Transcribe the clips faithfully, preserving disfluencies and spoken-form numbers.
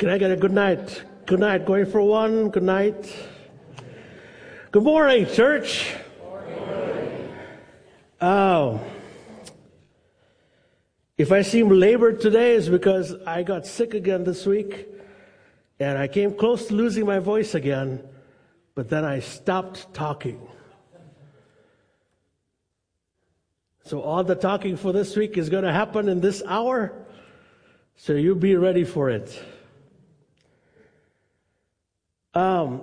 Can I get a good night? Good night. Going for one. Good night. Good morning, church. Good morning. Oh. If I seem labored today, it's because I got sick again this week, and I came close to losing my voice again, but then I stopped talking. So all the talking for this week is going to happen in this hour, so you be ready for it. Um,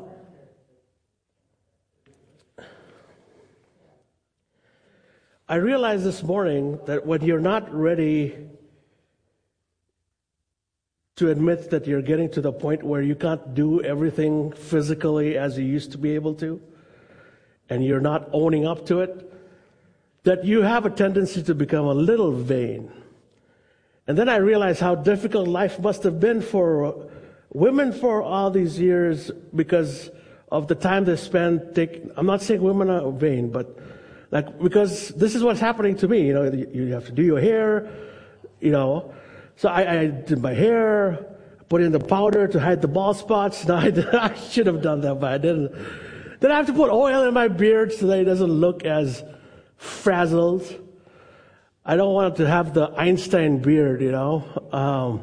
I realized this morning that when you're not ready to admit that you're getting to the point where you can't do everything physically as you used to be able to, and you're not owning up to it, that you have a tendency to become a little vain. And then I realized how difficult life must have been for women for all these years because of the time they spend taking, I'm not saying women are vain, but like, because this is what's happening to me, you know, you have to do your hair, you know. So I, I did my hair, put in the powder to hide the bald spots. No, I, I should have done that, but I didn't. Then I have to put oil in my beard so that it doesn't look as frazzled. I don't want to have the Einstein beard, you know. Um,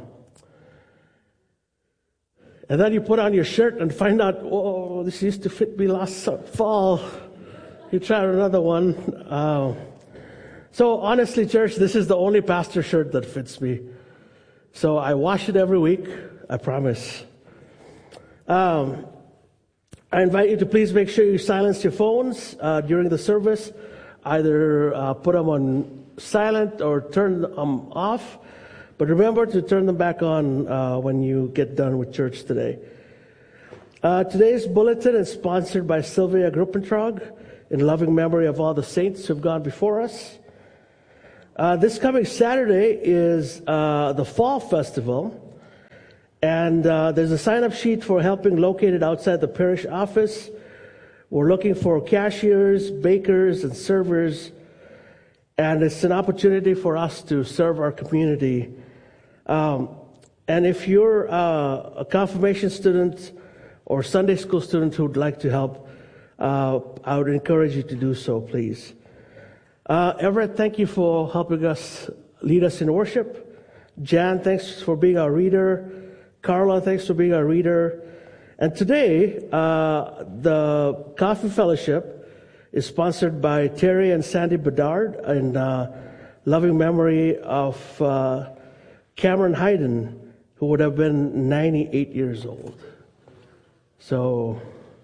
and then you put on your shirt and find out, oh, this used to fit me last fall. You try another one. Uh, so honestly, church, this is the only pastor shirt that fits me. So I wash it every week, I promise. Um, I invite you to please make sure you silence your phones uh, during the service. Either uh, put them on silent or turn them off. But remember to turn them back on uh, when you get done with church today. Uh, today's bulletin is sponsored by Sylvia Gruppentrag in loving memory of all the saints who have gone before us. Uh, this coming Saturday is uh, the Fall Festival, and uh, there's a sign-up sheet for helping located outside the parish office. We're looking for cashiers, bakers, and servers, and it's an opportunity for us to serve our community. Um, and if you're uh, a confirmation student or Sunday school student who would like to help, Uh, I would encourage you to do so, please. Uh, Everett, thank you for helping us lead us in worship. Jan, thanks for being our reader. Carla, thanks for being our reader. And today, uh, the Coffee Fellowship is sponsored by Terry and Sandy Bedard in uh, loving memory of uh, Cameron Hayden, who would have been ninety-eight years old. So...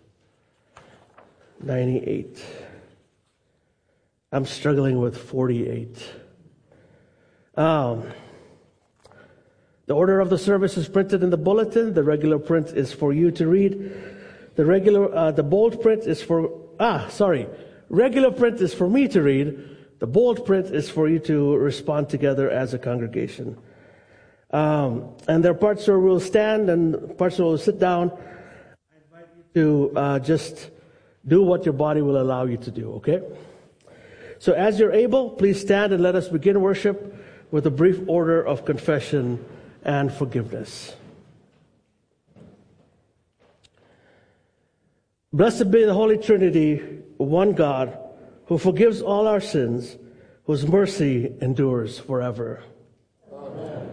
ninety-eight. I'm struggling with forty-eight. Um, the order of the service is printed in the bulletin. The regular print is for you to read. The regular, uh, the bold print is for, ah, sorry. Regular print is for me to read. The bold print is for you to respond together as a congregation. Um, and there are parts where we'll stand and parts where we'll sit down. I invite you to uh, just do what your body will allow you to do, okay? So as you're able, please stand and let us begin worship with a brief order of confession and forgiveness. Blessed be the Holy Trinity, one God, who forgives all our sins, whose mercy endures forever. Amen.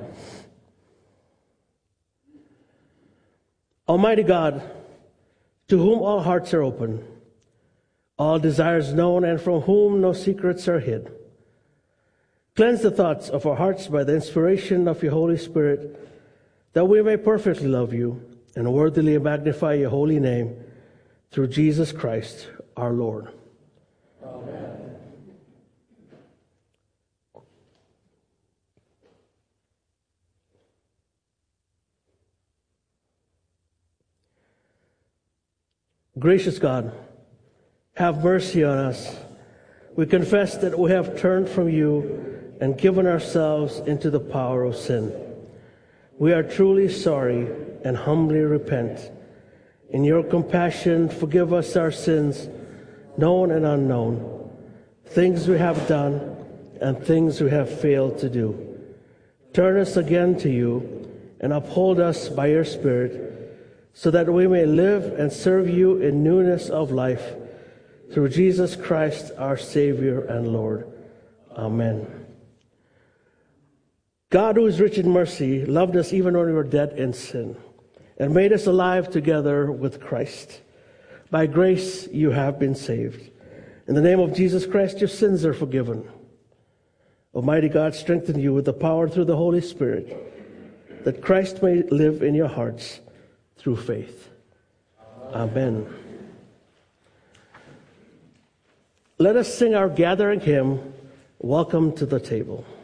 Almighty God, to whom all hearts are open, all desires known, and from whom no secrets are hid. Cleanse the thoughts of our hearts by the inspiration of your Holy Spirit, that we may perfectly love you and worthily magnify your holy name, through Jesus Christ, our Lord. Amen. Gracious God, have mercy on us. We confess that we have turned from you and given ourselves into the power of sin. We are truly sorry and humbly repent. In your compassion, forgive us our sins, known and unknown, things we have done and things we have failed to do. Turn us again to you and uphold us by your Spirit, so that we may live and serve you in newness of life, through Jesus Christ, our Savior and Lord. Amen. God, who is rich in mercy, loved us even when we were dead in sin, and made us alive together with Christ. By grace you have been saved. In the name of Jesus Christ, your sins are forgiven. Almighty God, strengthen you with the power through the Holy Spirit, that Christ may live in your hearts through faith. Amen. Let us sing our gathering hymn, Welcome to the Table.